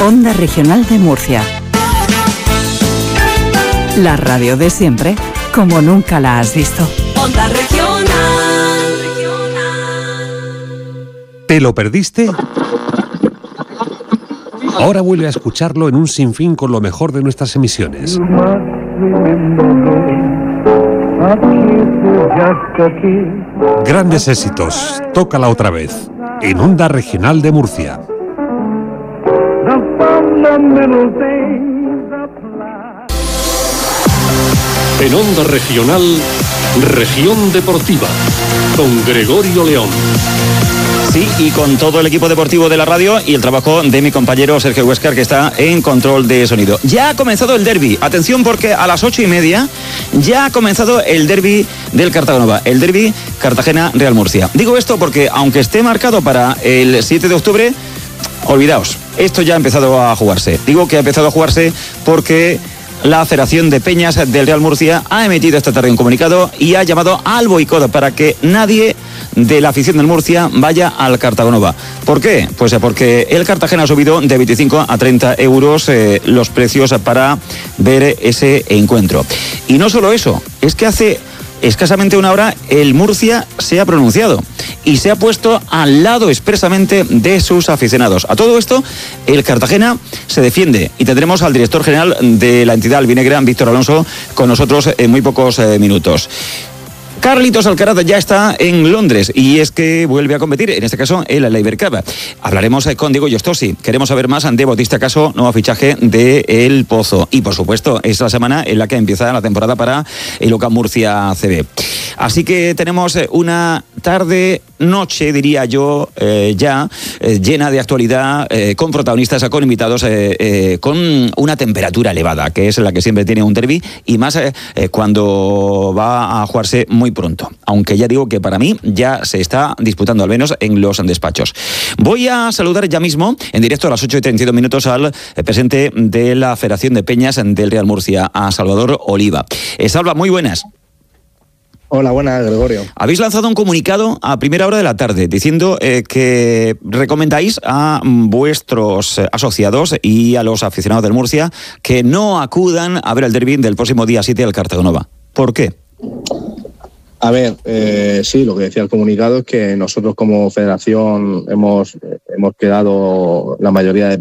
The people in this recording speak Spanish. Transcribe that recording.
Onda Regional de Murcia. La radio de siempre, como nunca la has visto. Onda Regional. ¿Te lo perdiste? Ahora vuelve a escucharlo en un sinfín con lo mejor de nuestras emisiones. Grandes éxitos, tócala otra vez, en Onda Regional de Murcia. En Onda Regional, Región Deportiva, con Gregorio León. Sí, y con todo el equipo deportivo de la radio y el trabajo de mi compañero Sergio Huescar, que está en control de sonido. Ya ha comenzado el derbi. Atención, porque a las 8:30 ya ha comenzado el derbi del Cartagonova, el derbi Cartagena-Real Murcia. Digo esto porque, aunque esté marcado para el 7 de octubre, olvidaos, esto ya ha empezado a jugarse. Digo que ha empezado a jugarse porque la Federación de Peñas del Real Murcia ha emitido esta tarde un comunicado y ha llamado al boicot para que nadie de la afición del Murcia vaya al Cartagonova. ¿Por qué? Pues porque el Cartagena ha subido de 25 a 30 euros los precios para ver ese encuentro. Y no solo eso, es que hace escasamente una hora el Murcia se ha pronunciado y se ha puesto al lado expresamente de sus aficionados. A todo esto, el Cartagena se defiende y tendremos al director general de la entidad albinegra, Víctor Alonso, con nosotros en muy pocos minutos. Carlitos Alcaraz ya está en Londres y es que vuelve a competir, en este caso en la Laver Cup. Hablaremos con Diego Justosi. Queremos saber más de Bautista Caso, nuevo fichaje de El Pozo. Y por supuesto, es la semana en la que empieza la temporada para el OCA Murcia CB. Así que tenemos una tarde-noche, diría yo, llena de actualidad, con protagonistas, con invitados, con una temperatura elevada, que es la que siempre tiene un derbi, y más cuando va a jugarse muy pronto. Aunque ya digo que para mí ya se está disputando, al menos en los despachos. Voy a saludar ya mismo, en directo a las 8:32 al presidente de la Federación de Peñas del Real Murcia, a Salvador Oliva. Salva, muy buenas. Hola, buenas, Gregorio. Habéis lanzado un comunicado a primera hora de la tarde diciendo que recomendáis a vuestros asociados y a los aficionados del Murcia que no acudan a ver el derbi del próximo día 7 al Cartagonova. ¿Por qué? A ver, sí, lo que decía el comunicado es que nosotros como federación hemos quedado la mayoría de